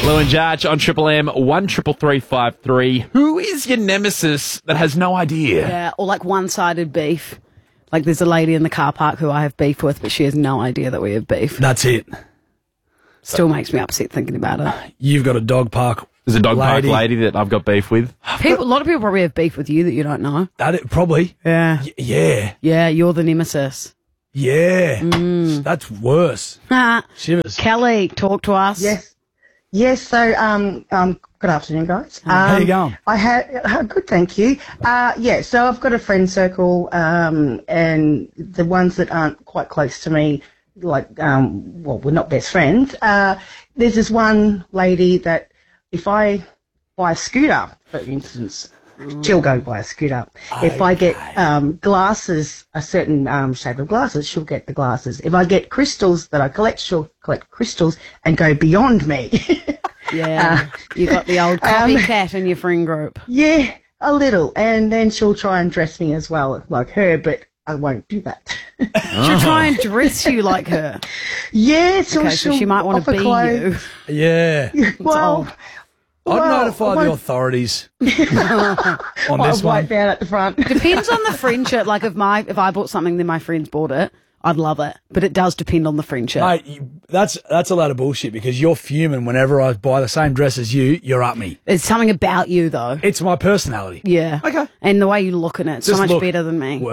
Lou and Jarch on Triple M, 133353. Who is your nemesis that has no idea? Yeah, or like one-sided beef. Like there's a lady in the car park who I have beef with, but she has no idea that we have beef. That's it. Still makes me upset thinking about it. You've got a dog park. There's a dog park lady that I've got beef with. A lot of people probably have beef with you that you don't know. Probably. Yeah. Yeah. Yeah, you're the nemesis. Yeah. That's worse. Shivers. Kelly, talk to us. Yes, so, good afternoon, guys. How you going? I had, good, thank you. So I've got a friend circle, and the ones that aren't quite close to me, like, we're not best friends. There's this one lady that if I buy a scooter, for instance, she'll go buy a scooter. If I get glasses, a certain shape of glasses, she'll get the glasses. If I get crystals that I collect, she'll collect crystals and go beyond me. Yeah, you got the old copycat in your friend group. Yeah, a little. And then she'll try and dress me as well, like her, but I won't do that. She'll try and dress you like her. Yeah, so she might want to be you. Yeah. Well, I'd notify the authorities on this one. Wipe out at the front. Depends on the friendship. Like if I bought something, then my friends bought it, I'd love it. But it does depend on the friendship. Mate, that's a load of bullshit because you're fuming whenever I buy the same dress as you. You're at me. It's something about you, though. It's my personality. Yeah. Okay. And the way you look at it, so much better than me.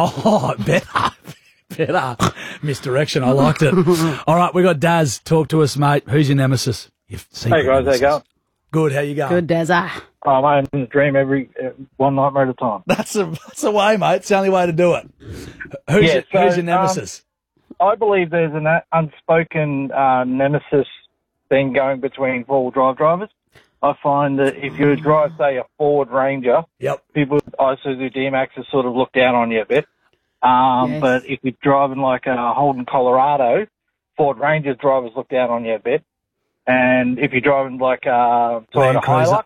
Better. Misdirection. I liked it. All right, we got Daz. Talk to us, mate. Who's your nemesis? Hey guys, how you going? Good. How you going? Good, Dazza. Oh, mate, I'm in a dream every one nightmare at a time. That's the way, mate. It's the only way to do it. Who's your nemesis? I believe there's an unspoken nemesis thing going between four-wheel drive drivers. I find that if you drive, say, a Ford Ranger, people with Isuzu D-Maxes sort of look down on you a bit. Yes. But if you're driving like a Holden Colorado, Ford Ranger drivers look down on you a bit. And if you're driving like a Toyota Hilux,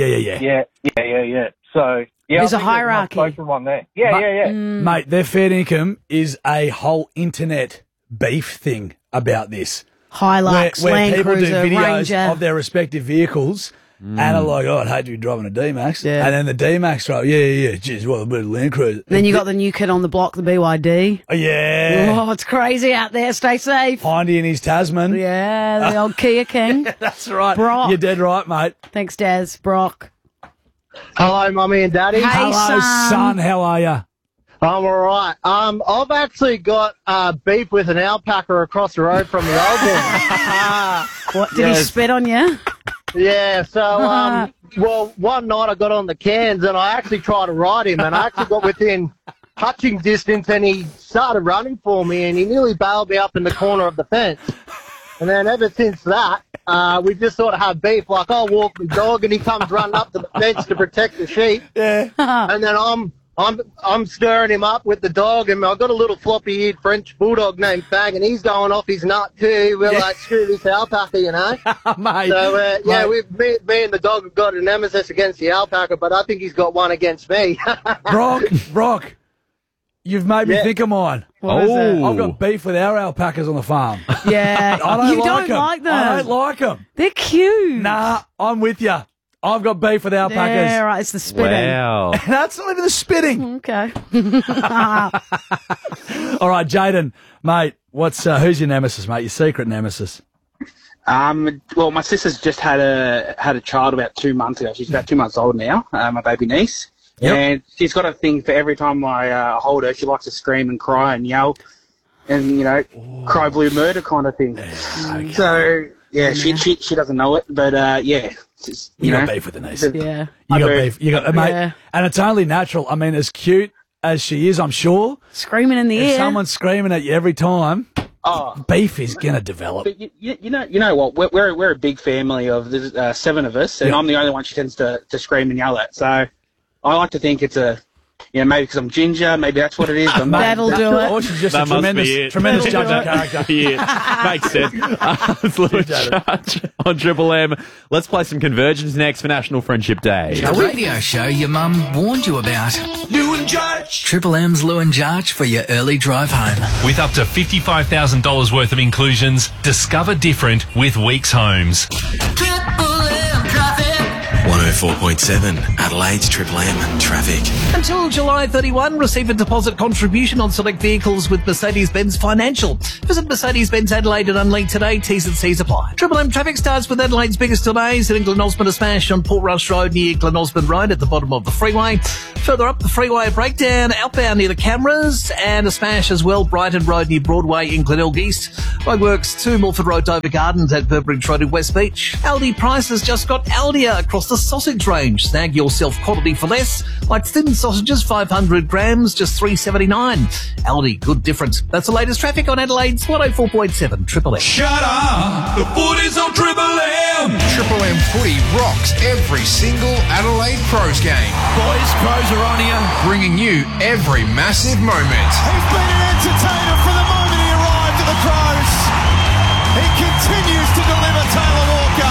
yeah. So there's a hierarchy. One there. Yeah. Mate, their fair income is a whole internet beef thing about this. Hilux, where Land people Cruiser, do videos Ranger of their respective vehicles. And are like, I'd hate to be driving a D-Max. Yeah. And then the D-Max driver, geez, what a bit of Land Cruiser. Then you got the new kid on the block, the BYD. Oh, yeah. Oh, it's crazy out there. Stay safe. Hindy and his Tasman. Yeah, the old Kia King. That's right. Brock. You're dead right, mate. Thanks, Daz. Brock. Hello, Mummy and Daddy. Hey, Hello, son. How are you? I'm all right. I've actually got beef with an alpaca across the road from the old one. What, did he spit on you? Yeah, so, well, one night I got on the cans and I actually tried to ride him and I actually got within touching distance and he started running for me and he nearly bailed me up in the corner of the fence. And then ever since that, we just sort of have beef. Like, I'll walk the dog and he comes running up to the fence to protect the sheep. Yeah. And then I'm stirring him up with the dog, and I've got a little floppy-eared French bulldog named Fang, and he's going off his nut too. We're like, screw this alpaca, you know. Mate. So me and the dog have got a nemesis against the alpaca, but I think he's got one against me. Brock, you've made me think of mine. What is it? I've got beef with our alpacas on the farm. Yeah. I don't like them. I don't like them. They're cute. Nah, I'm with you. I've got beef with alpacas. Yeah, right. It's the spitting. Wow. That's not even the spitting. Okay. All right, Jaden, mate, who's your nemesis, mate? Your secret nemesis? Well, my sister's just had a child about 2 months ago. She's about 2 months old now, my baby niece. Yep. And she's got a thing for every time I hold her, she likes to scream and cry and yell and, cry blue murder kind of thing. Okay. So, yeah, she doesn't know it, but, yeah. You got beef with the niece. Yeah. You got beef. Mate, Yeah. and it's only natural. I mean, as cute as she is, I'm sure, Screaming in the if air. someone's screaming at you every time, beef is going to develop. But you know what? We're a big family of there's 7 of us, and I'm the only one she tends to scream and yell at. So I like to think it's maybe because I'm ginger, maybe that's what it is. But That'll do it. Or she's just That a must be it. tremendous judge of character. Yeah, makes sense. It's Lou and Jarch on Triple M. Let's play some Convergence next for National Friendship Day. A radio show your mum warned you about. Lou and Jarch. Triple M's Lou and Jarch for your early drive home. With up to $55,000 worth of inclusions, discover different with Weeks Homes. 104.7 Adelaide's Triple M traffic. Until July 31, receive a deposit contribution on select vehicles with Mercedes-Benz Financial. Visit Mercedes-Benz Adelaide and Unley today. T's and C's apply. Triple M traffic starts with Adelaide's biggest delays in Glen Osmond, a smash on Port Rush Road near Glen Osmond Road at the bottom of the freeway. Further up the freeway, a breakdown outbound near the cameras, and a smash as well, Brighton Road near Broadway in Glenelg East. Roadworks to Milford Road, Dover Gardens at Burbridge Road in West Beach. Aldi Prices just got Aldia across the sausage range. Snag yourself quality for less, like thin sausages, 500 grams, just $3.79. Aldi, good difference. That's the latest traffic on Adelaide's 104.7 Triple M. Shut up! The footy's on Triple M! Triple M footy rocks every single Adelaide Crows game. Boys, Crows are on here. Bringing you every massive moment. He's been an entertainer from the moment he arrived at the Crows. He continues to deliver. Taylor Walker,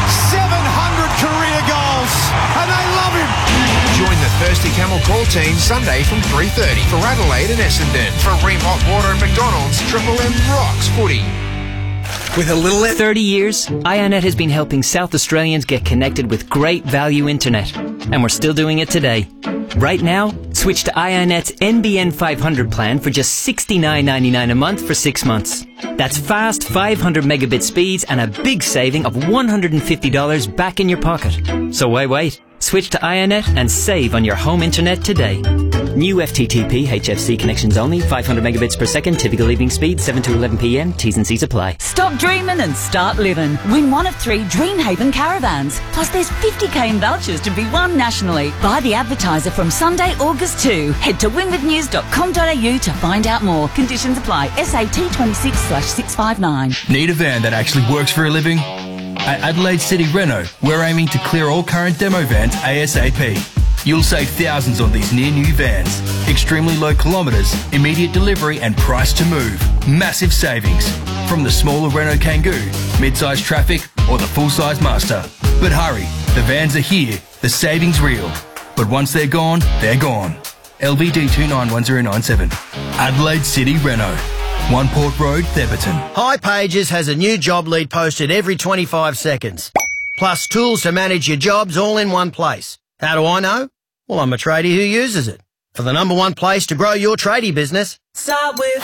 700 career goals, and they love him. Join the Thirsty Camel Call team Sunday from 3:30 for Adelaide and Essendon. For Ream Hot Water and McDonald's, Triple M rocks footy. With a little 30 years, Ionet has been helping South Australians get connected with great value internet. And we're still doing it today. Right now, switch to Ionet's NBN 500 plan for just $69.99 a month for 6 months. That's fast 500 megabit speeds and a big saving of $150 back in your pocket. So why wait? Switch to Ionet and save on your home internet today. New FTTP HFC connections only, 500 megabits per second, typical evening speed, 7 to 11 p.m, T's and C's apply. Stop dreaming and start living. Win one of 3 Dreamhaven caravans. Plus there's 50k in vouchers to be won nationally. Buy the advertiser from Sunday, August 2. Head to winwithnews.com.au to find out more. Conditions apply. SAT 26/659. Need a van that actually works for a living? At Adelaide City Reno, we're aiming to clear all current demo vans ASAP. You'll save thousands on these near-new vans. Extremely low kilometres, immediate delivery and price to move. Massive savings. From the smaller Renault Kangoo, mid-size Traffic or the full-size Master. But hurry, the vans are here, the savings real. But once they're gone, they're gone. LVD 291097. Adelaide City Renault. One Port Road, Theberton. hipages has a new job lead posted every 25 seconds. Plus tools to manage your jobs all in one place. How do I know? Well, I'm a tradie who uses it. For the number one place to grow your tradie business, Start with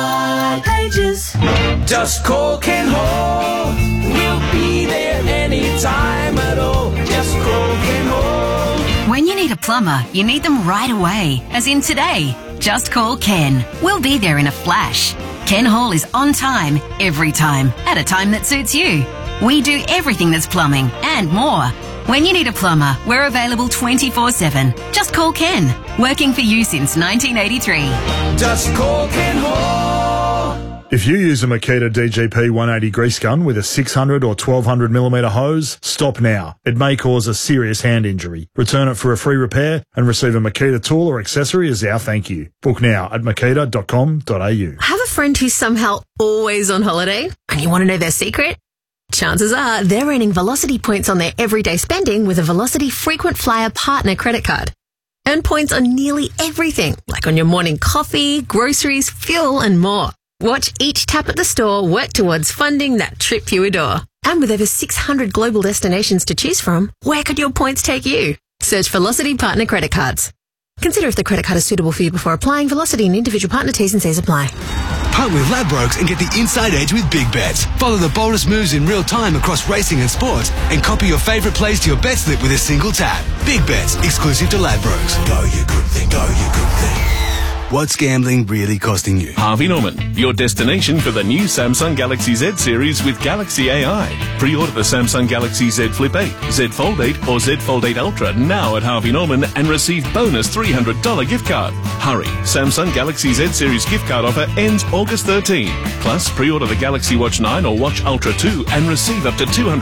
hipages. Just call Ken Hall. We'll be there anytime at all. Just call Ken Hall. When you need a plumber, you need them right away, as in today. Just call Ken. We'll be there in a flash. Ken Hall is on time, every time, at a time that suits you. We do everything that's plumbing and more. When you need a plumber, we're available 24/7. Just call Ken. Working for you since 1983. Just call Ken Hall. If you use a Makita DGP 180 grease gun with a 600 or 1200mm hose, stop now. It may cause a serious hand injury. Return it for a free repair and receive a Makita tool or accessory as our thank you. Book now at makita.com.au. Have a friend who's somehow always on holiday and you want to know their secret? Chances are they're earning Velocity points on their everyday spending with a Velocity Frequent Flyer Partner credit card. Earn points on nearly everything, like on your morning coffee, groceries, fuel and more. Watch each tap at the store work towards funding that trip you adore. And with over 600 global destinations to choose from, where could your points take you? Search Velocity Partner credit cards. Consider if the credit card is suitable for you before applying. Velocity and individual partner T's and C's apply. Partner with Ladbrokes and get the inside edge with Big Bets. Follow the boldest moves in real time across racing and sports and copy your favourite plays to your bet slip with a single tap. Big Bets, exclusive to Ladbrokes. Go you good thing, go you good thing. What's gambling really costing you? Harvey Norman, your destination for the new Samsung Galaxy Z series with Galaxy AI. Pre-order the Samsung Galaxy Z Flip 8, Z Fold 8 or Z Fold 8 Ultra now at Harvey Norman and receive bonus $300 gift card. Hurry, Samsung Galaxy Z series gift card offer ends August 13. Plus, pre-order the Galaxy Watch 9 or Watch Ultra 2 and receive up to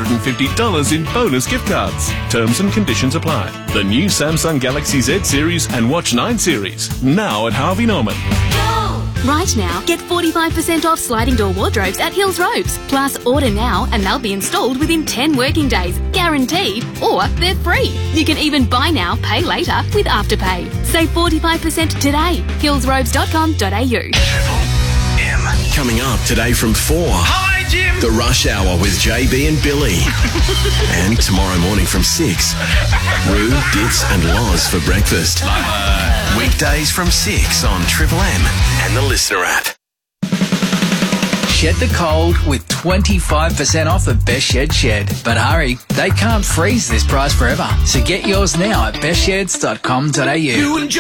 $250 in bonus gift cards. Terms and conditions apply. The new Samsung Galaxy Z series and Watch 9 series now at Harvey Norman. Right now, get 45% off sliding door wardrobes at Hills Robes. Plus, order now and they'll be installed within 10 working days, guaranteed, or they're free. You can even buy now, pay later with Afterpay. Save 45% today. hillsrobes.com.au. Coming up today from 4. Hi, Jim. The Rush Hour with JB and Billy. And tomorrow morning from 6, Roo, Dits and Loz for breakfast. Weekdays from 6 on Triple M and the Listener app. Shed the cold with 25% off at Best Shed Shed. But hurry, they can't freeze this price forever. So get yours now at bestsheds.com.au.